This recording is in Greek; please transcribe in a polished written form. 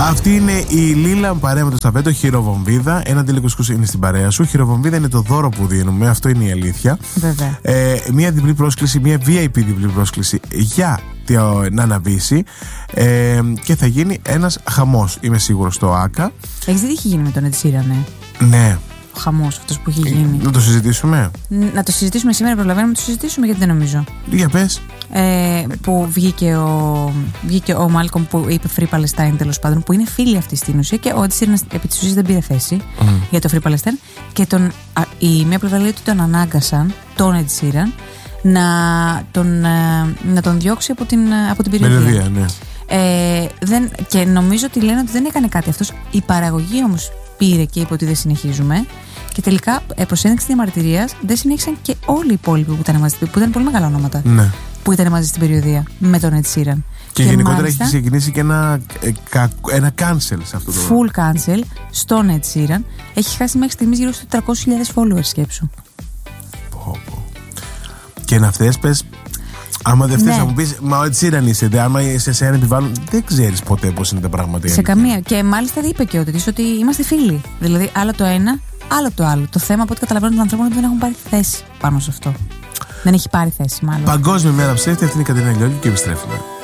Αυτή είναι η Λίλα παρέα με το σταφέτο Χειροβομβίδα. Ένα τηλεκουσκούς είναι στην παρέα σου. Χειροβομβίδα είναι το δώρο που δίνουμε. Αυτό είναι η αλήθεια. Βέβαια. Μια διπλή πρόσκληση, μια VIP διπλή πρόσκληση για να αναβήσει. Και θα γίνει ένας χαμός, είμαι σίγουρος, στο ΆΚΑ. Έχεις δει τι έχει γίνει με τον Ed Sheeran, Ναι. Ο χαμός αυτός που έχει γίνει. Να το συζητήσουμε. Να το συζητήσουμε σήμερα, προλαβαίνουμε να το συζητήσουμε, γιατί δεν νομίζω. Για πες. Που βγήκε ο Μάλκομ που είπε Free Palestine, τέλος πάντων, που είναι φίλοι αυτή στην ουσία, και ο Ed Sheeran επί της ουσίας δεν πήρε θέση για το Free Palestine, και η μία πλευρά λέει ότι τον ανάγκασαν, τον Ed Sheeran, να τον διώξει από την περιοδία. Ναι. Και νομίζω ότι λένε ότι δεν έκανε κάτι αυτός. Η παραγωγή όμως πήρε και είπε ότι δεν συνεχίζουμε. Και τελικά, προς ένδειξη διαμαρτυρίας, δεν συνέχισαν και όλοι οι υπόλοιποι που ήταν μαζί, που ήταν πολύ μεγάλα ονόματα. Ναι. Που ήταν μαζί στην περιοδία με τον Ed Sheeran. Και γενικότερα έχει ξεκινήσει και ένα cancel σε αυτό το full cancel στον Ed Sheeran. Έχει χάσει μέχρι στιγμής γύρω στους 300.000 followers, σκέψου. Και να αυτές πες, άμα δεν θες να μου πεις, μα ο Ed Sheeran είσαι, άμα σε ένα επιβάλλον, δεν ξέρεις ποτέ πώς είναι τα πράγματα. Σε καμία. Και μάλιστα είπε και ότι είμαστε φίλοι. Δηλαδή, άλλο το ένα, άλλο το άλλο. Το θέμα, από ό,τι καταλαβαίνω, των ανθρώπων είναι ότι δεν έχουν πάρει θέση πάνω σε αυτό. Δεν έχει πάρει θέση, μάλλον. Παγκόσμια μέρα ψεύτη, αυτή είναι η Κατερίνα Λιώργη και επιστρέφουμε.